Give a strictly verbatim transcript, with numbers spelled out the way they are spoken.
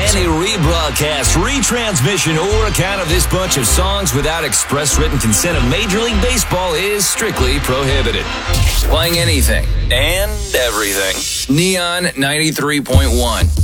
Any rebroadcast, retransmission, or account of this bunch of songs without express written consent of Major League Baseball is strictly prohibited. Playing anything and everything. Neon ninety-three point one.